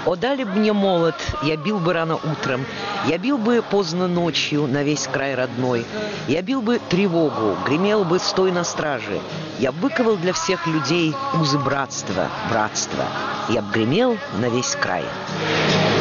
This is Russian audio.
О, дали б мне молот, я бил бы рано утром, я бил бы поздно ночью на весь край родной, я бил бы тревогу, гремел бы стой на страже, я б выковал для всех людей узы братства, братства, я б гремел на весь край.